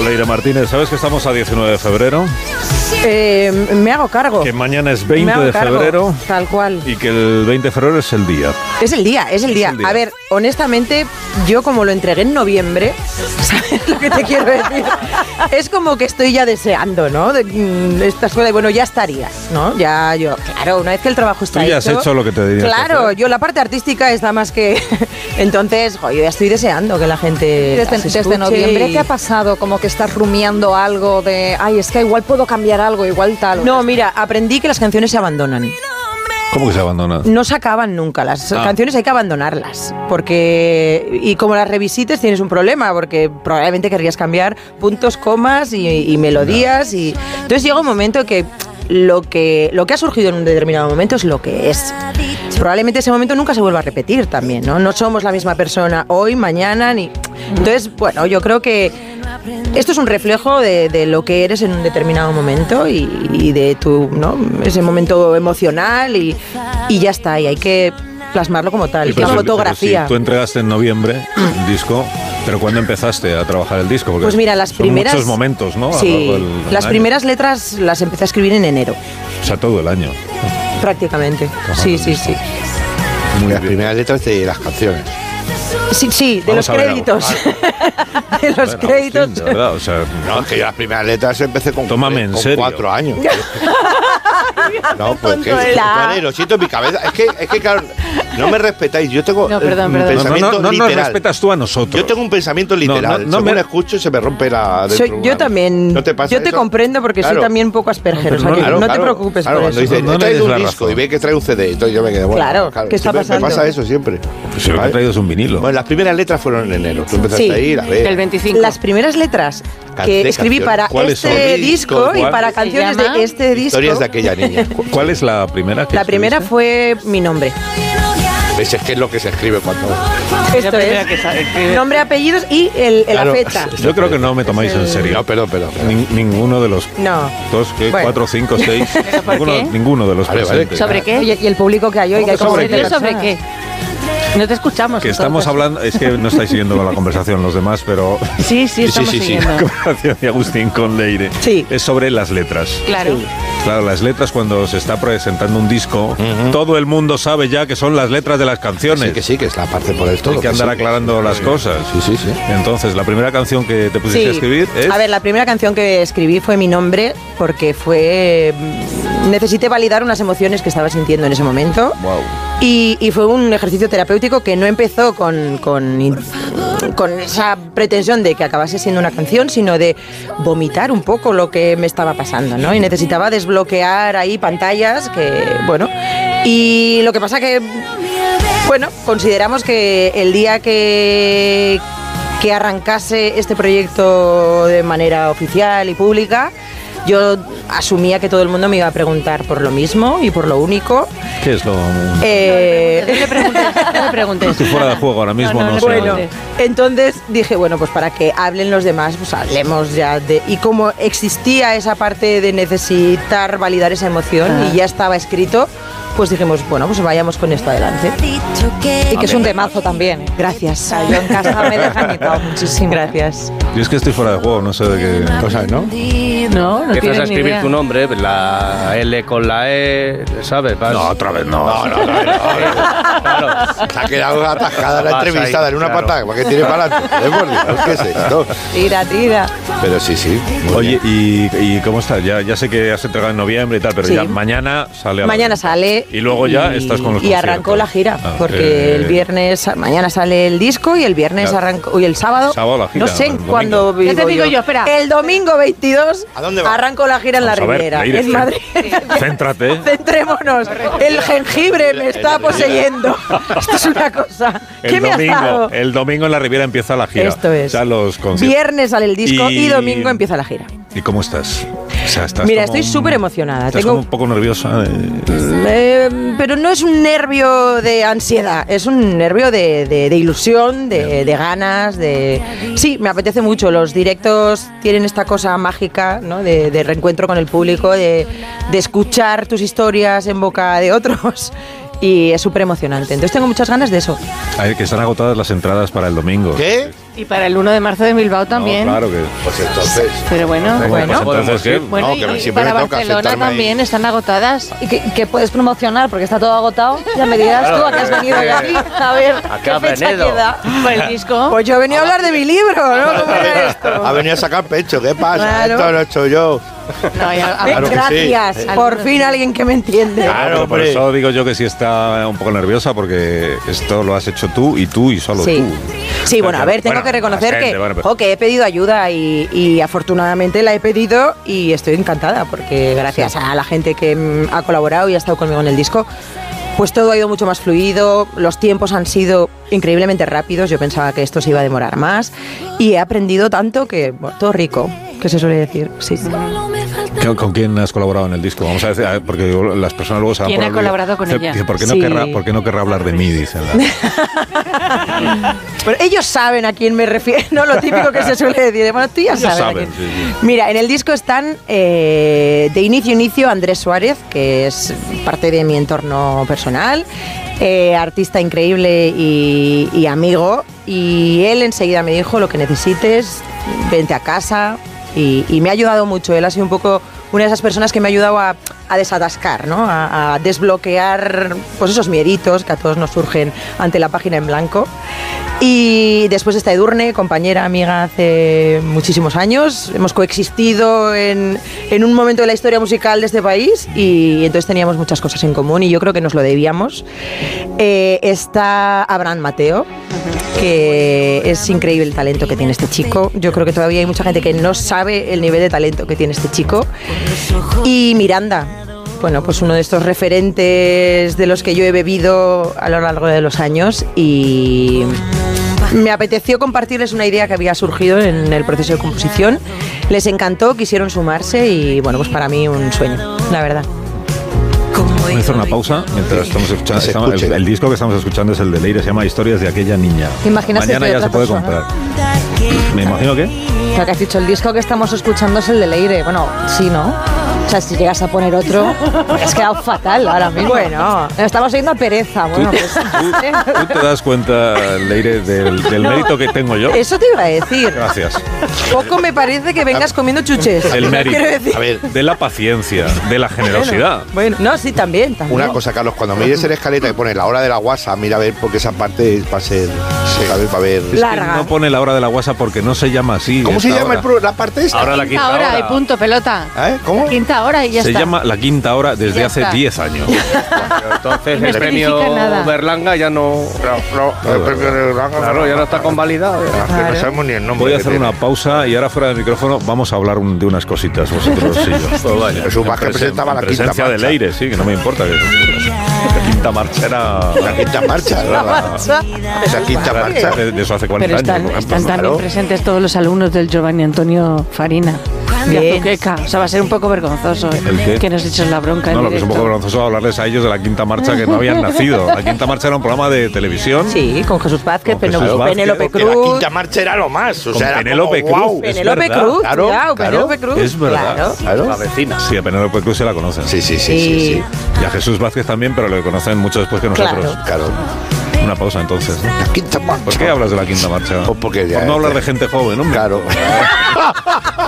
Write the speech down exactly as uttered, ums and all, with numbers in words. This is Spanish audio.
Leire Martínez, ¿sabes que estamos a diecinueve de febrero? Eh, me hago cargo. Que mañana es veinte de febrero. Tal cual. Y que el veinte de febrero es el día. Es el día, es el día. Es el día. A ver, honestamente, yo como lo entregué en noviembre, ¿sabes lo que te quiero decir? Es como que estoy ya deseando, ¿no? De, esta escuela, bueno, ya estaría, ¿no? Ya yo, claro, una vez que el trabajo está hecho... Tú ya hecho, has hecho lo que te diría. Claro, yo la parte artística está más que... Entonces, jo, yo ya estoy deseando que la gente Desde, desde noviembre, y... ¿qué ha pasado? Como que estás rumiando algo de... Ay, es que igual puedo cambiar algo, igual tal. No, mira, aprendí que las canciones se abandonan. ¿Cómo que se abandonan? No se acaban nunca. Las ah. canciones hay que abandonarlas. Porque... Y como las revisites tienes un problema, porque probablemente querrías cambiar puntos, comas y, y melodías. No. Y entonces llega un momento que... Lo que, lo que ha surgido en un determinado momento es lo que es. Probablemente ese momento nunca se vuelva a repetir también, ¿no? No somos la misma persona hoy, mañana, ni... Entonces, bueno, yo creo que esto es un reflejo de, de lo que eres en un determinado momento y, y de tu, ¿no? Ese momento emocional y, y ya está, y hay que plasmarlo como tal, sí, la pero, fotografía. Pero si tú entregaste en noviembre un disco... ¿Pero cuándo empezaste a trabajar el disco? Porque pues mira, las primeras... Son muchos momentos, ¿no? Sí, del, del las año. primeras letras las empecé a escribir en enero. O sea, todo el año. Prácticamente, Ajá, sí, sí, sí. Muy las bien. Primeras letras de las canciones. Sí, sí, de Vamos los créditos. de los bueno, créditos. Agustín, de verdad, o sea, no, es que yo las primeras letras empecé con, tómame en con serio. cuatro años. No, pues que vale, lo siento en mi cabeza. Es que, es que claro, no me respetáis. Yo tengo no, perdón, un perdón. pensamiento no, no, no, literal. No nos respetas tú a nosotros. Yo tengo un pensamiento literal. No, no, no Según me... escucho se me rompe la... Soy, yo también. ¿No te pasa yo te eso? comprendo porque claro. soy también un poco asperger. No, o sea, que claro, no claro, te preocupes claro, por cuando eso. dice, no, no he traído un la disco razón. y ve que trae un C D. Entonces yo me quedé, bueno, claro, ¿qué está pasando? Me pasa eso siempre. Pues si lo que he traído es un vinilo. Bueno, las primeras letras fueron en enero. Tú empezaste sí, a ir a ver. El veinticinco. Las primeras letras que de escribí para este son? disco ¿Cuál? y para canciones de este disco. Historias de aquella niña. ¿Cuál es la primera que La primera escribiste? fue mi nombre. ¿Ves? Es que es lo que se escribe cuando... Esto es. Que sabe, que... Nombre, apellidos y el, claro. la fecha. Yo creo que no me tomáis en serio. No, pero, pero. pero. Ning, ninguno de los no. dos, ¿qué? Bueno. Cuatro, cinco, seis. ninguno, ninguno de los vale, presentes. Vale. ¿Sobre qué? Y, y el público que hay hoy. Que hay como ¿Sobre qué? ¿Sobre qué? No te escuchamos. Que entonces. estamos hablando, es que no estáis siguiendo la conversación los demás, pero... Sí, sí, estamos sí, sí, sí. siguiendo. La conversación de Agustín con Leire sí. es sobre las letras. Claro. Sí. Claro, las letras cuando se está presentando un disco, uh-huh. todo el mundo sabe ya que son las letras de las canciones. Sí, que sí, que es la parte por el todo. Hay que andar sí. aclarando las cosas. Sí, sí, sí. Entonces, la primera canción que te pusiste sí. a escribir es... A ver, la primera canción que escribí fue Mi Nombre porque fue... Necesité validar unas emociones que estaba sintiendo en ese momento. Wow. Y, y fue un ejercicio terapéutico que no empezó con, con, con esa pretensión de que acabase siendo una canción, sino de vomitar un poco lo que me estaba pasando, ¿no? Y necesitaba desbloquear ahí pantallas que, bueno... Y lo que pasa que, bueno, consideramos que el día que, que arrancase este proyecto de manera oficial y pública... Yo asumía que todo el mundo me iba a preguntar por lo mismo y por lo único. ¿Qué es lo...? Eh... No le preguntes, no le preguntes. Estoy fuera de juego ahora mismo, no, no, no sé. Bueno, entonces dije, bueno, pues para que hablen los demás, pues hablemos ya de... Y como existía esa parte de necesitar validar esa emoción ah. y ya estaba escrito, pues dijimos, bueno, pues vayamos con esto adelante. Y que es un temazo también. Gracias. Yo en casa me he desgañitado muchísimo. Gracias. Yo es que estoy fuera de juego, no sé de qué cosas, ¿no? No, no empiezas a escribir idea. tu nombre, la L con la E, ¿sabes? Vas... No, otra vez no. No, no, otra vez no. Claro. Se ha quedado atascada la entrevistada en una claro. patada, ¿para qué tiene para adelante? ¿Qué es esto? Tira, tira. Pero sí, sí. Oye, y, ¿y cómo estás? Ya, ya sé que has entregado en noviembre y tal, pero sí. ya mañana sale a Mañana sale. Y luego ya y, estás con los Y arrancó la gira, ah, porque eh, el viernes, mañana sale el disco y el viernes ya. arrancó, y el sábado, sábado la gira, no sé cuándo vivo. ¿Qué te digo yo? yo? Espera. El domingo veintidós ¿A dónde va? arrancó la gira en Vamos la Riviera, ver, en Madrid. Céntrate. Centrémonos. El jengibre me está poseyendo. Esto es una cosa. El ¿Qué me domingo, has dado? El domingo en la Riviera empieza la gira. Esto es. O sea, los conciertos. Viernes sale el disco y, y domingo empieza la gira. ¿Y cómo estás? O sea, estás Mira, como estoy súper emocionada. Estás Tengo como un poco nerviosa. De... Eh, pero no es un nervio de ansiedad, es un nervio de, de, de ilusión, de, de ganas, de... Sí, me apetece mucho. Los directos tienen esta cosa mágica, ¿no? de, de reencuentro con el público, de, de escuchar tus historias en boca de otros. Y es súper emocionante. Entonces tengo muchas ganas de eso. Ay, que están agotadas las entradas para el domingo. ¿Qué? Y para el uno de marzo de Bilbao también. No, claro que. Pues entonces. Pero bueno, Bueno, bueno. pues entonces, ¿qué? Bueno, No, y, que y siempre para me toca Barcelona sentarme ahí. también están agotadas. ¿Y qué, qué puedes promocionar? Porque está todo agotado. Ya me dirás Claro, tú a qué has eh, venido eh, ya aquí. A ver, ¿a qué ¿qué has fecha venido? queda? Por el disco. Pues yo he venido a hablar de mi libro, ¿no? ¿Cómo era esto? Ha venido a sacar pecho, ¿qué pasa? Claro. Esto lo he hecho yo. No, ya- a- Eh, Claro que sí. Gracias, por fin alguien que me entiende. Claro, Pero por hombre. eso digo yo que sí está un poco nerviosa porque esto lo has hecho tú y tú y solo Sí. tú. Sí, bueno, a ver, tengo Bueno, que reconocer más gente, que, bueno, pero- jo, que he pedido ayuda y, y afortunadamente la he pedido y estoy encantada porque gracias a la gente que mm, ha colaborado y ha estado conmigo en el disco, pues todo ha ido mucho más fluido, los tiempos han sido increíblemente rápidos, yo pensaba que esto se iba a demorar más y he aprendido tanto que, bueno, todo rico, que se suele decir, sí. ¿Con, con quién has colaborado en el disco? Vamos a decir, a ver, porque las personas luego se van ¿Quién por ha el- colaborado con Dice, ella? dice, ¿por qué no, Sí. querrá, ¿por qué no querrá hablar de mí? Dicen. la- Pero ellos saben a quién me refiero, no lo típico que se suele decir. Bueno, tú ya Ellos sabes. a saben, quién. sí, sí. Mira, en el disco están eh, de inicio a inicio Andrés Suárez, que es parte de mi entorno personal, eh, artista increíble y, y amigo. Y él enseguida me dijo, lo que necesites, vente a casa. Y, y me ha ayudado mucho. Él ha sido un poco una de esas personas que me ha ayudado a, a desatascar, ¿no? A, a desbloquear pues esos mieditos que a todos nos surgen ante la página en blanco. Y después está Edurne, compañera, amiga hace muchísimos años. Hemos coexistido en, en un momento de la historia musical de este país y entonces teníamos muchas cosas en común y yo creo que nos lo debíamos. Eh, está Abraham Mateo, que es increíble el talento que tiene este chico. Yo creo que todavía hay mucha gente que no sabe el nivel de talento que tiene este chico. Y Miranda, bueno, pues uno de estos referentes de los que yo he bebido a lo largo de los años y me apeteció compartirles una idea que había surgido en el proceso de composición. Les encantó, quisieron sumarse y bueno, pues para mí un sueño, la verdad. Voy a hacer una pausa mientras estamos escuchando. Se estamos- el, escuche. el disco que estamos escuchando es el de Leire, se llama Historias de aquella niña. ¿Te imaginas que Mañana es de ya se otra puede persona? comprar. Me imagino que. O sea, que has dicho, el disco que estamos escuchando es el de Leire. Bueno, sí, ¿no? O sea, si llegas a poner otro, me has quedado fatal ahora mismo. Bueno. Estamos oyendo a Pereza. Bueno, pues... ¿Tú te das cuenta, Leire, del, del No, mérito que tengo yo? Eso te iba a decir. Gracias. Poco me parece que vengas comiendo chuches. El mérito. Quiero decir. A ver, De la paciencia, de la generosidad. Bueno, no, sí, también, también. una cosa, Carlos, cuando mires el escaleta que pone la hora de la guasa, mira a ver porque esa parte va a ser. A ver, va a ver. Es que Larga. no pone la hora de la guasa porque no se llama así. ¿Cómo se esta llama el hora. pro- la parte esta? Ahora la Quinta quinta hora hora. y punto, pelota. ¿Eh? ¿Cómo? Quinta hora y ya Se está. llama la quinta hora desde Ya hace está. diez años. Pero entonces No el premio especifica nada. Berlanga ya no. Claro, ya no está convalidado. Que no sabemos ni el nombre. Voy a que hacer tiene. una pausa y ahora fuera del micrófono vamos a hablar un- de unas cositas vosotros y yo. Pues vaya. Jesús En Vázquez presen- presentaba la en quinta presencia de marcha. Leire, sí, que no me importa. Que, la quinta marcha era... La quinta marcha. era- Esa quinta marcha. de, de eso hace cuarenta Pero están, años. por ejemplo. están también claro. presentes todos los alumnos del Giovanni Antonio Farina. De Bien. Azuqueca. O sea, va a ser un poco vergonzoso ¿eh? ¿El qué? que nos eches la bronca. No, en lo que es un poco directo. vergonzoso hablarles a ellos de la quinta marcha que no habían nacido. La quinta marcha era un programa de televisión. Sí, con Jesús Vázquez, Con Jesús Penélope- Vázquez, Penélope Que la Cruz. quinta marcha era lo más. O Con sea, era Penélope como, Cruz. guau. Es Penélope verdad. Cruz, Claro, cuidado, claro. Penélope Cruz. Es verdad. Claro. Claro. La vecina. Sí, a Penélope Cruz se la conocen. Sí, sí, sí, sí, sí. Y a Jesús Vázquez también, pero lo conocen mucho después que nosotros. Claro. Claro. Una pausa entonces. ¿no? La quinta marcha. ¿Por qué hablas de la quinta marcha? Pues porque ya Por no hablar este- de gente joven, hombre. Claro.